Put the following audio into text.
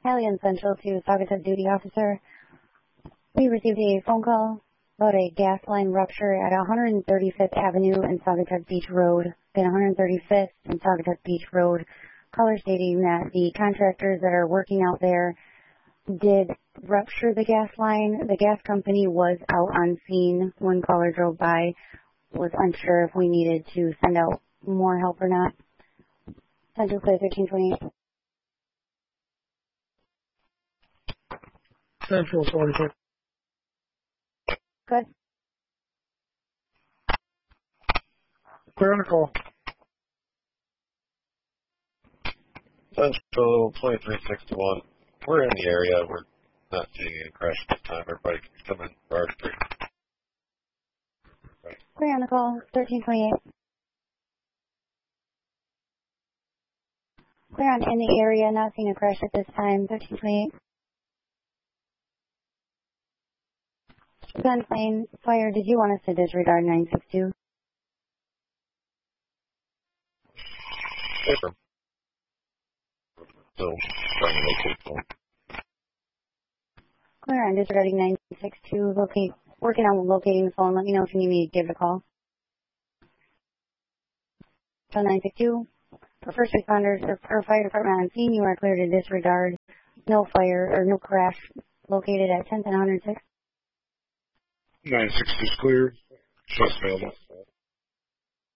Alien Central to Saugatuck Duty Officer. We received a phone call about a gas line rupture at 135th Avenue and Saugatuck Beach Road. At 135th and Saugatuck Beach Road. Caller stating that the contractors that are working out there did rupture the gas line. The gas company was out on scene when caller drove by. Was unsure if we needed to send out more help or not. Central Clear 1328. Central 44. Good. Clear on the call. Central 2361. We're in the area. We're not seeing any crash at this time. Everybody can come in for our street. Clear on the call. 1328. Clear on in the area. Not seeing a crash at this time. 1328. Gunplane fire. Did you want us to disregard 962? Paper. So, trying to locate phone. Clear on disregarding 962. Working on locating the phone. Let me know if you need me to give a call. So 962. For first responders or fire department on scene, you are clear to disregard. No fire or no crash located at 10th and 106. 960 is clear. Shots available.